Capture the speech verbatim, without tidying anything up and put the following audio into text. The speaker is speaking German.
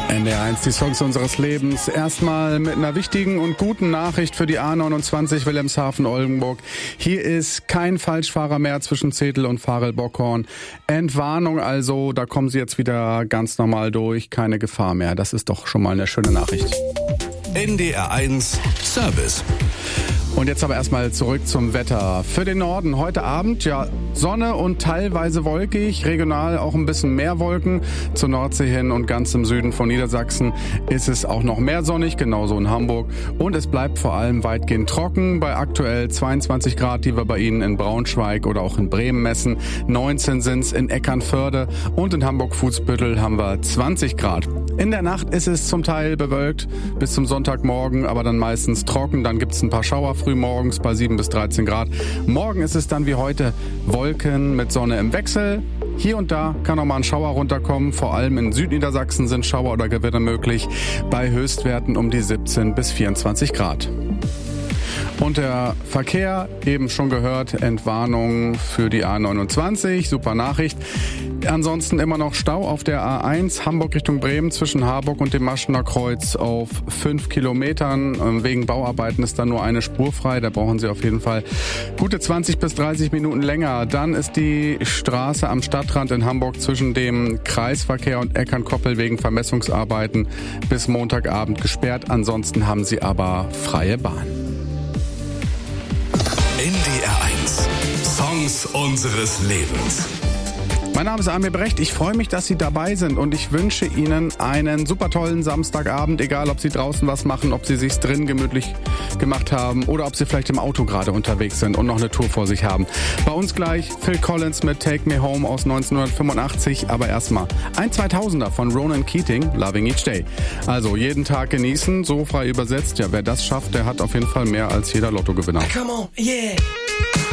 N D R eins, die Songs unseres Lebens. Erstmal mit einer wichtigen und guten Nachricht für die A neunundzwanzig Wilhelmshaven-Oldenburg. Hier ist kein Falschfahrer mehr zwischen Zetel und Varel-Bockhorn. Entwarnung also, da kommen Sie jetzt wieder ganz normal durch. Keine Gefahr mehr. Das ist doch schon mal eine schöne Nachricht. N D R eins Service. Und jetzt aber erstmal zurück zum Wetter. Für den Norden heute Abend, ja, Sonne und teilweise wolkig, regional auch ein bisschen mehr Wolken. Zur Nordsee hin und ganz im Süden von Niedersachsen ist es auch noch mehr sonnig, genauso in Hamburg. Und es bleibt vor allem weitgehend trocken bei aktuell zweiundzwanzig Grad, die wir bei Ihnen in Braunschweig oder auch in Bremen messen. neunzehn sind's in Eckernförde und in Hamburg-Fußbüttel haben wir zwanzig Grad. In der Nacht ist es zum Teil bewölkt bis zum Sonntagmorgen, aber dann meistens trocken. Dann gibt's ein paar Schauer früh morgens bei sieben bis dreizehn Grad. Morgen ist es dann wie heute Wolken mit Sonne im Wechsel. Hier und da kann auch mal ein Schauer runterkommen. Vor allem in Südniedersachsen sind Schauer oder Gewitter möglich. Bei Höchstwerten um die siebzehn bis vierundzwanzig Grad. Und der Verkehr, eben schon gehört, Entwarnung für die A neunundzwanzig, super Nachricht. Ansonsten immer noch Stau auf der A eins, Hamburg Richtung Bremen zwischen Harburg und dem Maschener Kreuz auf fünf Kilometern. Wegen Bauarbeiten ist da nur eine Spur frei, da brauchen Sie auf jeden Fall gute zwanzig bis dreißig Minuten länger. Dann ist die Straße am Stadtrand in Hamburg zwischen dem Kreisverkehr und Eckernkoppel wegen Vermessungsarbeiten bis Montagabend gesperrt. Ansonsten haben Sie aber freie Bahn. N D R eins. Songs unseres Lebens. Mein Name ist Amir Brecht. Ich freue mich, dass Sie dabei sind und ich wünsche Ihnen einen super tollen Samstagabend, egal ob Sie draußen was machen, ob Sie sich's drin gemütlich gemacht haben oder ob Sie vielleicht im Auto gerade unterwegs sind und noch eine Tour vor sich haben. Bei uns gleich Phil Collins mit Take Me Home aus neunzehnhundertfünfundachtzig, aber erstmal ein zweitausender von Ronan Keating, Loving Each Day. Also jeden Tag genießen, so frei übersetzt. Ja, wer das schafft, der hat auf jeden Fall mehr als jeder Lottogewinner. Come on, yeah.